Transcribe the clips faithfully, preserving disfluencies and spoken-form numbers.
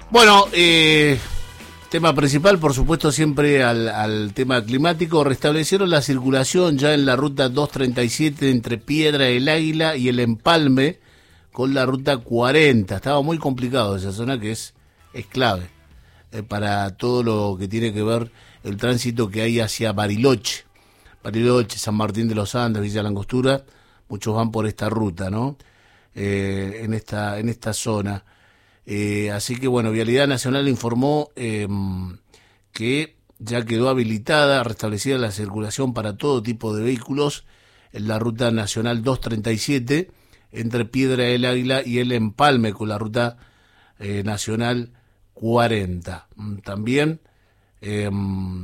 Bueno, eh, tema principal, por supuesto, siempre al, al tema climático. Restablecieron la circulación ya en la ruta doscientos treinta y siete entre Piedra del Águila y el Empalme con la ruta cuarenta. Estaba muy complicado esa zona, que es, es clave eh, para todo lo que tiene que ver el tránsito que hay hacia Bariloche. Bariloche, San Martín de los Andes, Villa Langostura, muchos van por esta ruta, ¿no? Eh, en esta en esta zona. Eh, así que bueno, Vialidad Nacional informó eh, que ya quedó habilitada, restablecida la circulación para todo tipo de vehículos en la ruta nacional doscientos treinta y siete entre Piedra del Águila y el Empalme con la ruta eh, nacional cuarenta. También eh,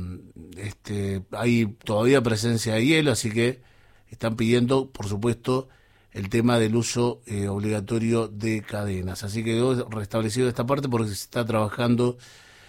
este, hay todavía presencia de hielo, así que están pidiendo, por supuesto, el tema del uso eh, obligatorio de cadenas. Así que quedó restablecido esta parte porque se está trabajando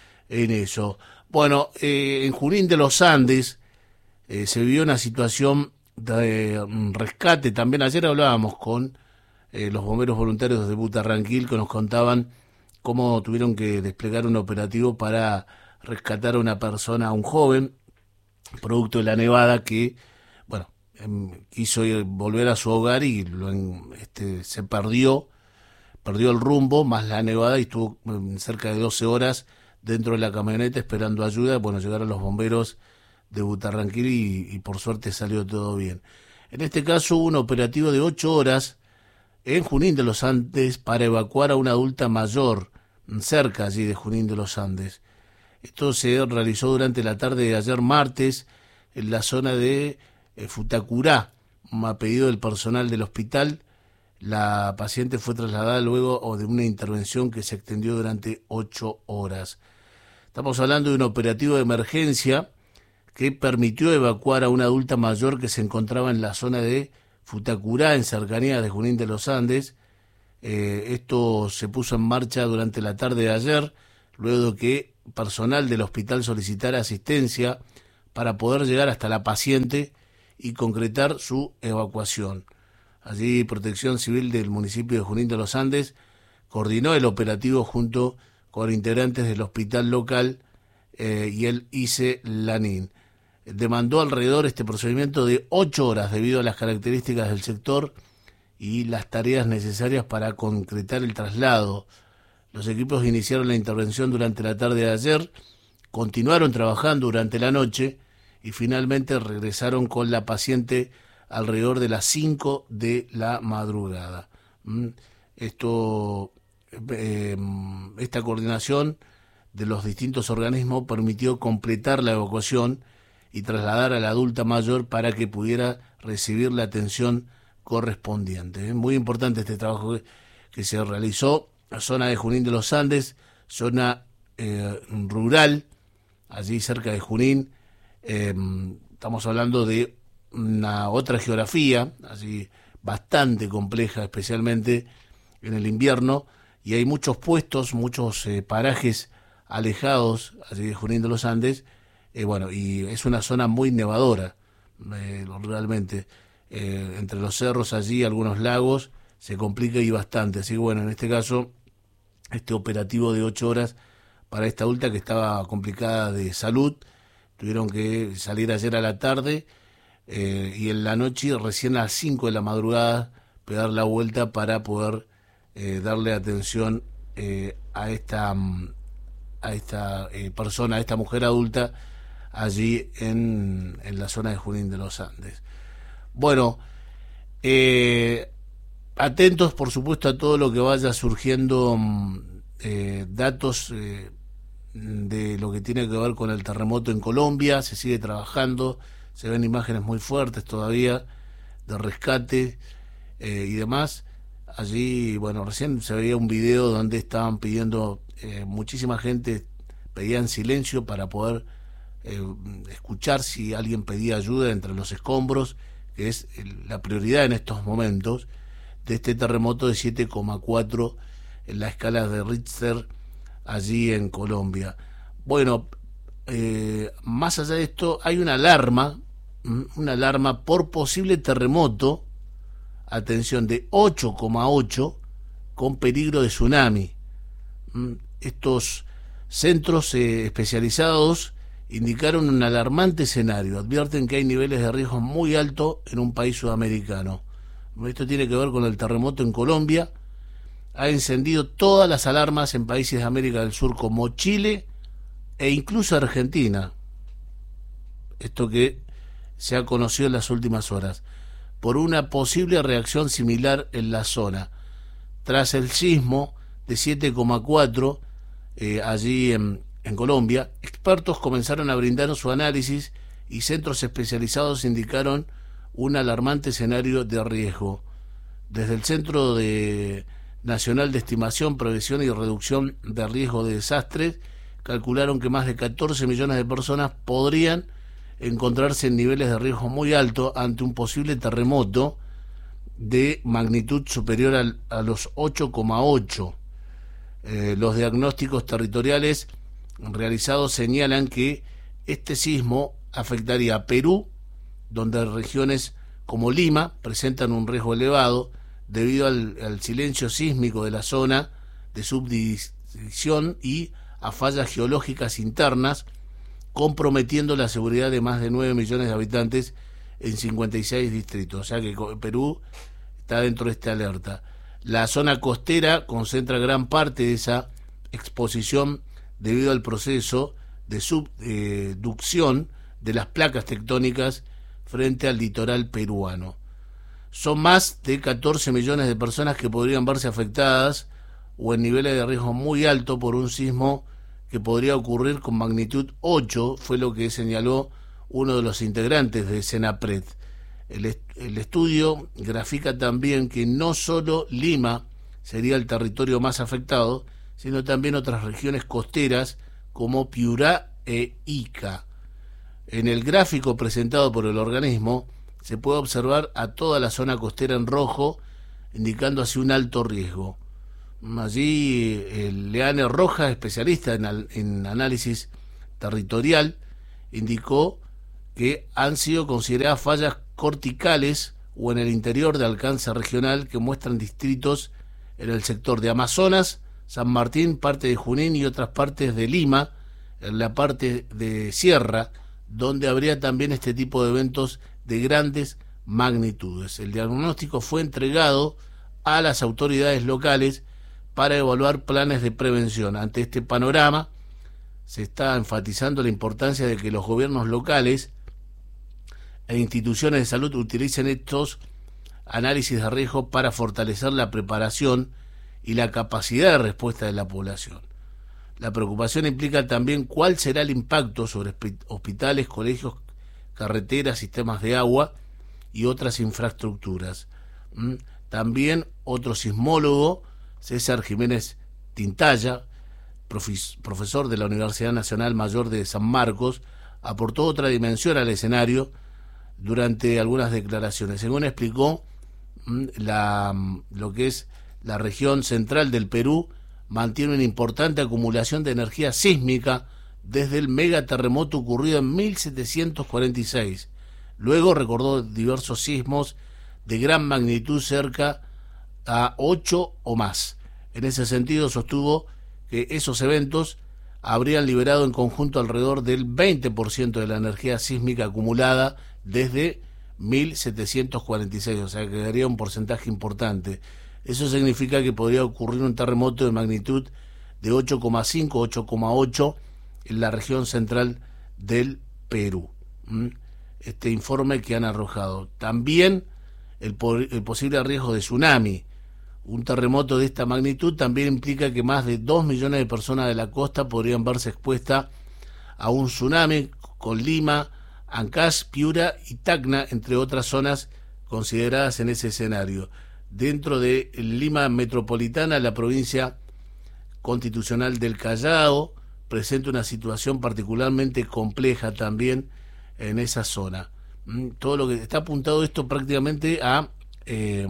en eso. Bueno, eh, en Junín de los Andes eh, se vivió una situación de um, rescate. También ayer hablábamos con eh, los bomberos voluntarios de Butarranquil, que nos contaban cómo tuvieron que desplegar un operativo para rescatar a una persona, a un joven, producto de la nevada que, bueno, quiso ir, volver a su hogar y lo, este, se perdió, perdió el rumbo, más la nevada, y estuvo cerca de doce horas dentro de la camioneta esperando ayuda. Bueno, llegaron los bomberos de Butarranquil y, y por suerte salió todo bien. En este caso hubo un operativo de ocho horas en Junín de los Andes para evacuar a una adulta mayor, cerca allí de Junín de los Andes. Esto se realizó durante la tarde de ayer martes en la zona de Futacurá, a pedido del personal del hospital. La paciente fue trasladada luego de una intervención que se extendió durante ocho horas. Estamos hablando de un operativo de emergencia que permitió evacuar a una adulta mayor que se encontraba en la zona de Futacurá, en cercanía de Junín de los Andes. Eh, esto se puso en marcha durante la tarde de ayer, luego de que personal del hospital solicitara asistencia para poder llegar hasta la paciente y concretar su evacuación. Allí Protección Civil del municipio de Junín de los Andes coordinó el operativo junto con integrantes del hospital local eh, y el I C E Lanín. Demandó alrededor este procedimiento de ocho horas debido a las características del sector y las tareas necesarias para concretar el traslado. Los equipos iniciaron la intervención durante la tarde de ayer, continuaron trabajando durante la noche y finalmente regresaron con la paciente alrededor de las cinco de la madrugada. Esto, eh, esta coordinación de los distintos organismos permitió completar la evacuación y trasladar a la adulta mayor para que pudiera recibir la atención correspondiente. Es muy importante este trabajo que, que se realizó en la zona de Junín de los Andes, zona eh, rural, allí cerca de Junín. Eh, estamos hablando de una otra geografía, así bastante compleja, especialmente en el invierno, y hay muchos puestos, muchos eh, parajes alejados allí de Junín de los Andes, eh, bueno, y es una zona muy nevadora, eh, realmente, eh, entre los cerros allí, algunos lagos, se complica y bastante, así que bueno, en este caso, este operativo de ocho horas para esta adulta que estaba complicada de salud. Tuvieron que salir ayer a la tarde eh, y en la noche, recién a las cinco de la madrugada, pegar la vuelta para poder eh, darle atención eh, a esta, a esta eh, persona, a esta mujer adulta, allí en, en la zona de Junín de los Andes. Bueno, eh, atentos por supuesto a todo lo que vaya surgiendo, eh, datos eh, de lo que tiene que ver con el terremoto en Colombia. Se sigue trabajando, se ven imágenes muy fuertes todavía de rescate eh, y demás. Allí, bueno, recién se veía un video donde estaban pidiendo, eh, muchísima gente pedían silencio para poder eh, escuchar si alguien pedía ayuda entre los escombros, que es el, la prioridad en estos momentos de este terremoto de siete coma cuatro en la escala de Richter allí en Colombia. Bueno, eh, más allá de esto, hay una alarma, una alarma por posible terremoto, atención, de ocho coma ocho con peligro de tsunami. estos centros eh, especializados indicaron un alarmante escenario. Advierten que hay niveles de riesgo muy altos en un país sudamericano. Esto tiene que ver con el terremoto en Colombia. Ha encendido todas las alarmas en países de América del Sur como Chile e incluso Argentina. Esto que se ha conocido en las últimas horas, por una posible reacción similar en la zona. Tras el sismo de siete coma cuatro eh, allí en, en Colombia, expertos comenzaron a brindar su análisis y centros especializados indicaron un alarmante escenario de riesgo. Desde el Centro de Nacional de Estimación, Prevención y Reducción de Riesgo de Desastres, calcularon que más de catorce millones de personas podrían encontrarse en niveles de riesgo muy alto ante un posible terremoto de magnitud superior al, a los ocho coma ocho. Eh, los diagnósticos territoriales realizados señalan que este sismo afectaría a Perú, donde regiones como Lima presentan un riesgo elevado debido al, al silencio sísmico de la zona de subdivisión y a fallas geológicas internas, comprometiendo la seguridad de más de nueve millones de habitantes en cincuenta y seis distritos. O sea que Perú está dentro de esta alerta. La zona costera concentra gran parte de esa exposición debido al proceso de subducción de las placas tectónicas frente al litoral peruano. Son más de catorce millones de personas que podrían verse afectadas o en niveles de riesgo muy alto por un sismo que podría ocurrir con magnitud ocho, fue lo que señaló uno de los integrantes de Senapred. El, est el estudio grafica también que no solo Lima sería el territorio más afectado, sino también otras regiones costeras como Piura e Ica. En el gráfico presentado por el organismo se puede observar a toda la zona costera en rojo, indicando así un alto riesgo. Allí el Leane Rojas, especialista en, al, en análisis territorial, indicó que han sido consideradas fallas corticales o en el interior de alcance regional que muestran distritos en el sector de Amazonas, San Martín, parte de Junín y otras partes de Lima, en la parte de Sierra, donde habría también este tipo de eventos de grandes magnitudes. El diagnóstico fue entregado a las autoridades locales para evaluar planes de prevención. Ante este panorama, se está enfatizando la importancia de que los gobiernos locales e instituciones de salud utilicen estos análisis de riesgo para fortalecer la preparación y la capacidad de respuesta de la población. La preocupación implica también cuál será el impacto sobre hospitales, colegios, carreteras, sistemas de agua y otras infraestructuras. También otro sismólogo, César Jiménez Tintaya, profesor de la Universidad Nacional Mayor de San Marcos, aportó otra dimensión al escenario durante algunas declaraciones. Según explicó, la, lo que es la región central del Perú mantiene una importante acumulación de energía sísmica desde el megaterremoto ocurrido en mil setecientos cuarenta y seis. Luego recordó diversos sismos de gran magnitud cerca a ocho o más. En ese sentido sostuvo que esos eventos habrían liberado en conjunto alrededor del veinte por ciento de la energía sísmica acumulada desde mil setecientos cuarenta y seis, o sea que quedaría un porcentaje importante. Eso significa que podría ocurrir un terremoto de magnitud de ocho coma cinco, ocho coma ocho en la región central del Perú. Este informe que han arrojado. También el, el posible riesgo de tsunami. Un terremoto de esta magnitud también implica que más de dos millones de personas de la costa podrían verse expuestas a un tsunami, con Lima, Ancash, Piura y Tacna, entre otras zonas consideradas en ese escenario. Dentro de Lima metropolitana, la provincia constitucional del Callao presenta una situación particularmente compleja también en esa zona. Todo lo que está apuntado esto prácticamente a eh,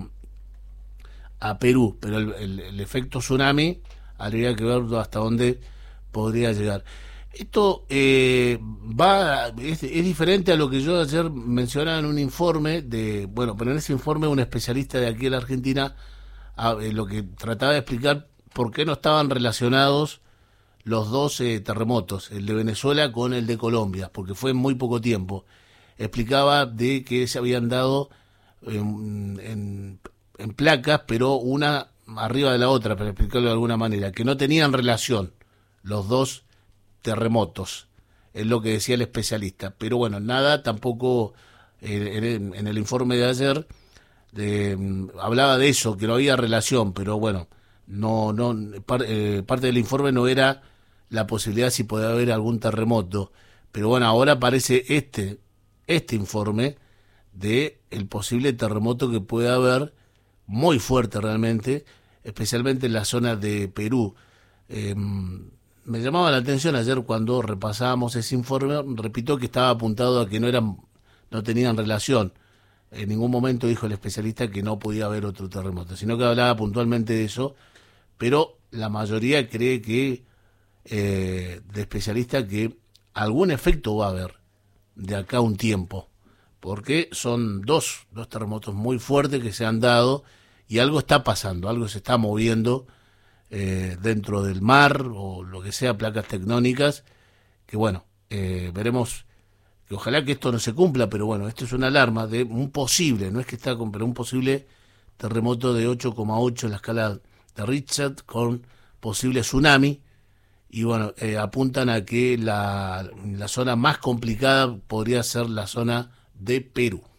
a Perú, pero el, el, el efecto tsunami habría que ver hasta dónde podría llegar. Esto eh, va es, es diferente a lo que yo ayer mencionaba en un informe de, bueno, pero en ese informe un especialista de aquí de la Argentina a, eh, lo que trataba de explicar por qué no estaban relacionados los dos eh, terremotos, el de Venezuela con el de Colombia, porque fue en muy poco tiempo. Explicaba de que se habían dado en, en, en placas, pero una arriba de la otra, para explicarlo de alguna manera, que no tenían relación los dos terremotos, es lo que decía el especialista. Pero bueno, nada, tampoco eh, en, en el informe de ayer de, hablaba de eso, que no había relación, pero bueno, no, no par, eh, parte del informe no era la posibilidad si podía haber algún terremoto, pero bueno, ahora aparece este, este informe de el posible terremoto que puede haber, muy fuerte realmente, especialmente en la zona de Perú. Eh, me llamaba la atención ayer cuando repasábamos ese informe, repito que estaba apuntado a que no eran, no tenían relación. En ningún momento dijo el especialista que no podía haber otro terremoto, sino que hablaba puntualmente de eso, pero la mayoría cree que, eh, de especialistas, que algún efecto va a haber de acá a un tiempo, porque son dos, dos terremotos muy fuertes que se han dado y algo está pasando, algo se está moviendo eh, dentro del mar o lo que sea, placas tectónicas, que bueno, eh, veremos. Que ojalá que esto no se cumpla, pero bueno, esto es una alarma de un posible, no es que está con, pero un posible terremoto de ocho coma ocho en la escala de Richter con posible tsunami, y bueno, eh, apuntan a que la, la zona más complicada podría ser la zona de Perú.